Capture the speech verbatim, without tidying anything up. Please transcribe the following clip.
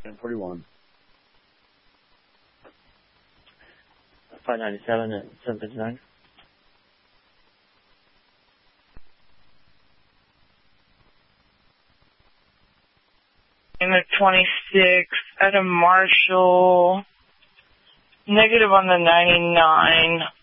ten forty-one. five ninety-seven at seven fifty-nine. In the twenty-six, at a Marshall, negative on the ninety-nine,